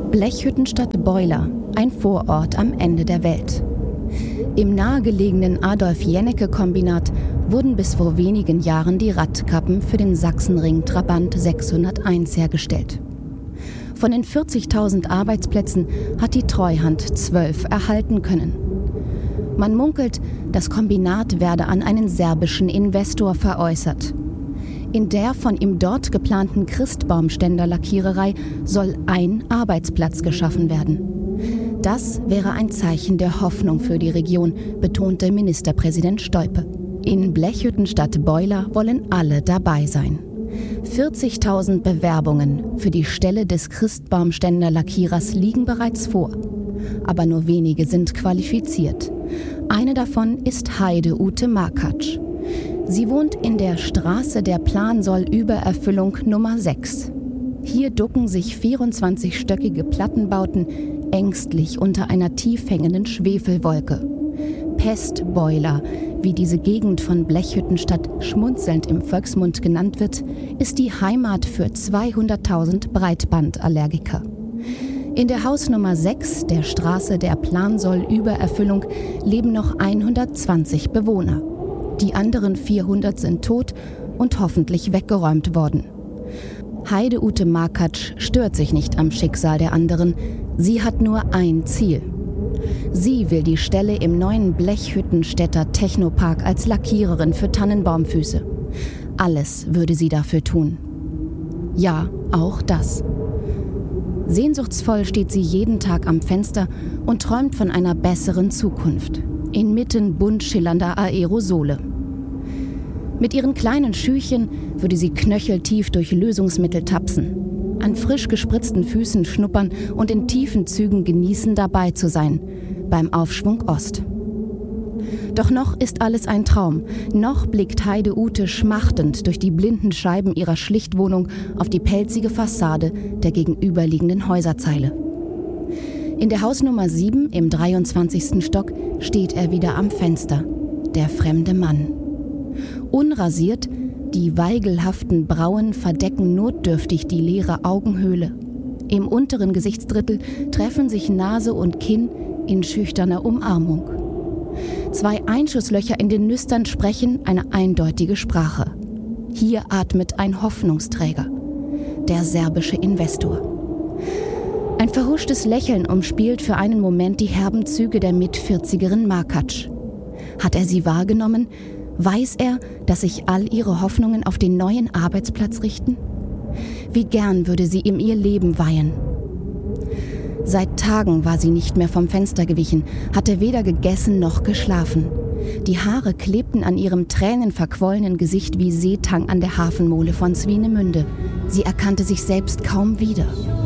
Blechhüttenstadt Beulah, ein Vorort am Ende der Welt. Im nahegelegenen Adolf-Jennecke-Kombinat wurden bis vor wenigen Jahren die Radkappen für den Sachsenring Trabant 601 hergestellt. Von den 40.000 Arbeitsplätzen hat die Treuhand 12 erhalten können. Man munkelt, das Kombinat werde an einen serbischen Investor veräußert. In der von ihm dort geplanten Christbaumständer-Lackiererei soll ein Arbeitsplatz geschaffen werden. Das wäre ein Zeichen der Hoffnung für die Region, betonte Ministerpräsident Stolpe. In Blechhüttenstadt Beulah wollen alle dabei sein. 40.000 Bewerbungen für die Stelle des Christbaumständer-Lackierers liegen bereits vor. Aber nur wenige sind qualifiziert. Eine davon ist Heide-Ute Markatsch. Sie wohnt in der Straße der Plansoll-Übererfüllung Nummer 6. Hier ducken sich 24-stöckige Plattenbauten ängstlich unter einer tief hängenden Schwefelwolke. Pestbeulah, wie diese Gegend von Blechhüttenstadt schmunzelnd im Volksmund genannt wird, ist die Heimat für 200.000 Breitbandallergiker. In der Hausnummer 6 der Straße der Plansoll-Übererfüllung leben noch 120 Bewohner. Die anderen 400 sind tot und hoffentlich weggeräumt worden. Heide-Ute Markatsch stört sich nicht am Schicksal der anderen. Sie hat nur ein Ziel. Sie will die Stelle im neuen Blechhüttenstädter Technopark als Lackiererin für Tannenbaumfüße. Alles würde sie dafür tun. Ja, auch das. Sehnsuchtsvoll steht sie jeden Tag am Fenster und träumt von einer besseren Zukunft. Inmitten bunt schillernder Aerosole. Mit ihren kleinen Schüchen würde sie knöcheltief durch Lösungsmittel tapsen, an frisch gespritzten Füßen schnuppern und in tiefen Zügen genießen, dabei zu sein, beim Aufschwung Ost. Doch noch ist alles ein Traum. Noch blickt Heide-Ute schmachtend durch die blinden Scheiben ihrer Schlichtwohnung auf die pelzige Fassade der gegenüberliegenden Häuserzeile. In der Hausnummer 7 im 23. Stock steht er wieder am Fenster, der fremde Mann. Unrasiert, die weigelhaften Brauen verdecken notdürftig die leere Augenhöhle. Im unteren Gesichtsdrittel treffen sich Nase und Kinn in schüchterner Umarmung. 2 Einschusslöcher in den Nüstern sprechen eine eindeutige Sprache. Hier atmet ein Hoffnungsträger, der serbische Investor. Ein verhuschtes Lächeln umspielt für einen Moment die herben Züge der Mit-40erin Markatsch. Hat er sie wahrgenommen? Weiß er, dass sich all ihre Hoffnungen auf den neuen Arbeitsplatz richten? Wie gern würde sie ihm ihr Leben weihen. Seit Tagen war sie nicht mehr vom Fenster gewichen, hatte weder gegessen noch geschlafen. Die Haare klebten an ihrem tränenverquollenen Gesicht wie Seetang an der Hafenmole von Swinemünde. Sie erkannte sich selbst kaum wieder.